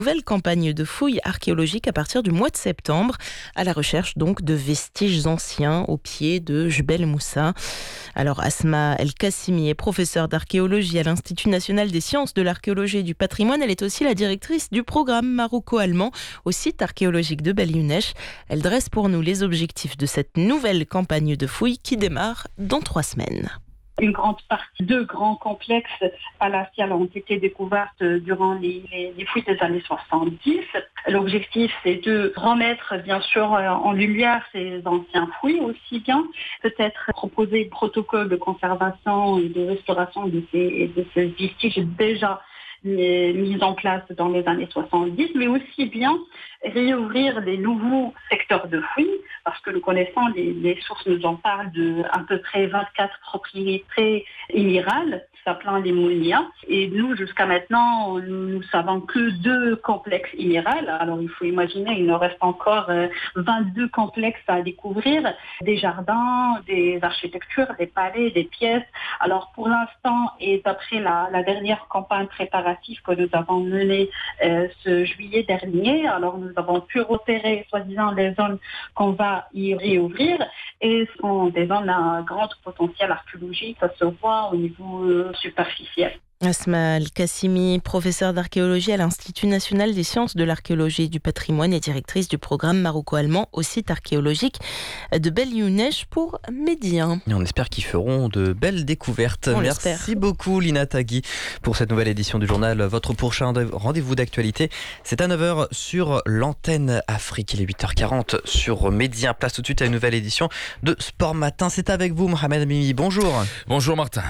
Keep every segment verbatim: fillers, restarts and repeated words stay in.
Nouvelle campagne de fouilles archéologiques à partir du mois de septembre, à la recherche donc de vestiges anciens au pied de Jebel Moussa. Alors Asma El-Kassimi est professeure d'archéologie à l'Institut national des sciences de l'archéologie et du patrimoine. Elle est aussi la directrice du programme maroco-allemand au site archéologique de Bel Younesh. Elle dresse pour nous les objectifs de cette nouvelle campagne de fouilles qui démarre dans trois semaines. Une grande partie de grands complexes palatiales ont été découvertes durant les, les, les fouilles des années soixante-dix. L'objectif, c'est de remettre, bien sûr, en lumière ces anciens fouilles, aussi bien peut-être proposer un protocole de conservation et de restauration de ces, de ces vestiges déjà mis en place dans les années soixante-dix, mais aussi bien réouvrir les nouveaux secteurs de fouilles, parce que nous connaissons, les, les sources nous en parlent de à peu près vingt-quatre propriétés émirales, s'appelant les Mounia. Et nous, jusqu'à maintenant, nous ne savons que deux complexes émirales. Alors, il faut imaginer, il nous reste encore vingt-deux complexes à découvrir, des jardins, des architectures, des palais, des pièces. Alors, pour l'instant, et d'après la, la dernière campagne préparative que nous avons menée euh, ce juillet dernier, alors nous avons pu repérer, soi-disant, les zones qu'on va y réouvrir. Et ce sont des zones à grand potentiel archéologique, ça se voit au niveau euh, superficiel. Asma El-Kassimi, professeure d'archéologie à l'Institut national des sciences de l'archéologie et du patrimoine et directrice du programme maroco-allemand au site archéologique de Bel Younesh pour Médien. Et on espère qu'ils feront de belles découvertes. On Merci l'espère. beaucoup Lina Tagui pour cette nouvelle édition du journal. Votre prochain rendez-vous d'actualité, c'est à neuf heures sur l'antenne Afrique. Il est huit heures quarante sur Médien. Place tout de suite à une nouvelle édition de Sport Matin. C'est avec vous Mohamed Mimi. Bonjour. Bonjour Martin.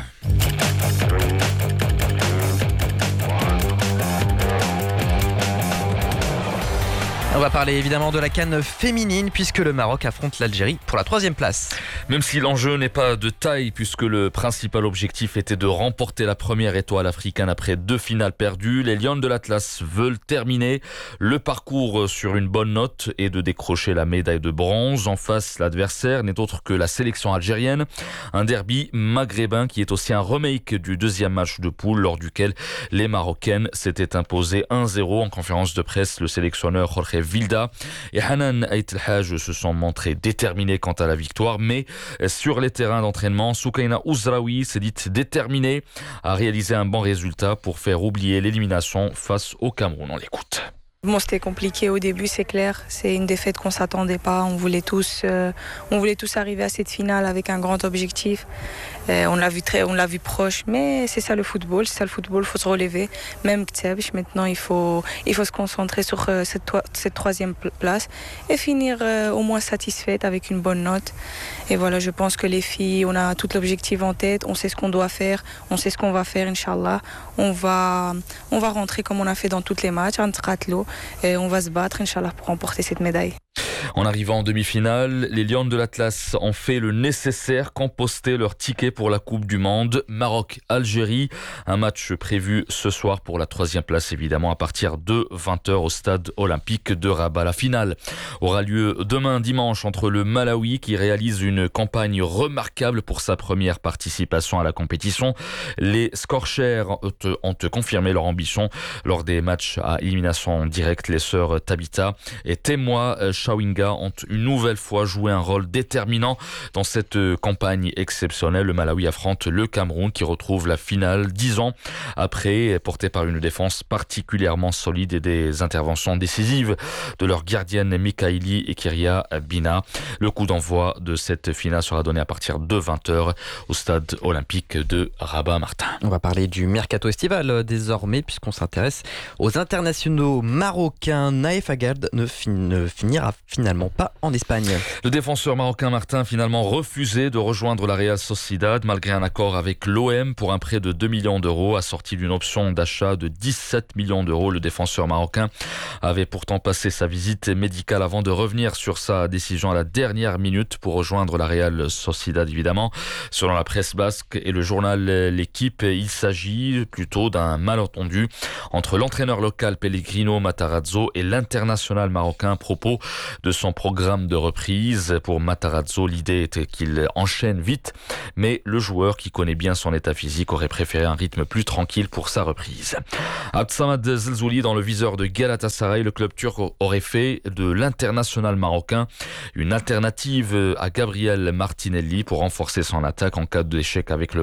On va parler évidemment de la CAN féminine puisque le Maroc affronte l'Algérie pour la troisième place. Même si l'enjeu n'est pas de taille puisque le principal objectif était de remporter la première étoile africaine après deux finales perdues, les Lions de l'Atlas veulent terminer le parcours sur une bonne note et de décrocher la médaille de bronze. En face, l'adversaire n'est autre que la sélection algérienne, un derby maghrébin qui est aussi un remake du deuxième match de poule lors duquel les Marocaines s'étaient imposées un zéro. En conférence de presse, le sélectionneur Jorge Vilda et Hanan Ait El Haj se sont montrés déterminés quant à la victoire, mais sur les terrains d'entraînement, Soukaina Ouzraoui s'est dite déterminée à réaliser un bon résultat pour faire oublier l'élimination face au Cameroun. On l'écoute. Bon, c'était compliqué au début, c'est clair. C'est une défaite qu'on s'attendait pas. On voulait tous, euh, on voulait tous arriver à cette finale avec un grand objectif. Euh, on l'a vu très, on l'a vu proche, mais c'est ça le football. C'est ça le football. Il faut se relever. Même Ktebch, maintenant, il faut, il faut se concentrer sur euh, cette, to- cette troisième place et finir euh, au moins satisfaite avec une bonne note. Et voilà, je pense que les filles, on a tout l'objectif en tête. On sait ce qu'on doit faire. On sait ce qu'on va faire, Inch'Allah. On va, on va rentrer comme on a fait dans tous les matchs. Et on va se battre, Inch'Allah, pour remporter cette médaille. En arrivant en demi-finale, les Lions de l'Atlas ont fait le nécessaire, composté leur ticket pour la Coupe du Monde. Maroc-Algérie, un match prévu ce soir pour la troisième place, évidemment, à partir de vingt heures au stade olympique de Rabat. La finale aura lieu demain dimanche entre le Malawi, qui réalise une campagne remarquable pour sa première participation à la compétition. Les Scorchers ont confirmé leur ambition lors des matchs à élimination directe. Les sœurs Tabita et Témoa Chawinga ont une nouvelle fois joué un rôle déterminant dans cette campagne exceptionnelle. Le Malawi affronte le Cameroun qui retrouve la finale dix ans après, porté par une défense particulièrement solide et des interventions décisives de leurs gardiennes Mikaili et Kyria Bina. Le coup d'envoi de cette finale sera donné à partir de vingt heures au stade olympique de Rabat. Martin. On va parler du mercato estival désormais puisqu'on s'intéresse aux internationaux marocains. Naïf Aguerd ne, fin, ne finira finalement pas en Espagne. Le défenseur marocain Martin a finalement refusé de rejoindre la Real Sociedad malgré un accord avec l'O M pour un prêt de deux millions d'euros assorti d'une option d'achat de dix-sept millions d'euros. Le défenseur marocain avait pourtant passé sa visite médicale avant de revenir sur sa décision à la dernière minute pour rejoindre la Real Sociedad, évidemment. Selon la presse basque et le journal L'Équipe, il s'agit plutôt d'un malentendu entre l'entraîneur local Pellegrino Matarazzo et l'international marocain à propos de son programme de reprise. Pour Matarazzo, l'idée était qu'il enchaîne vite, mais le joueur qui connaît bien son état physique aurait préféré un rythme plus tranquille pour sa reprise. Abdsamad Zelzouli dans le viseur de Galatasaray, le club turc aurait fait de l'international marocain une alternative à Gabriel Martinelli pour renforcer son attaque en cas d'échec avec le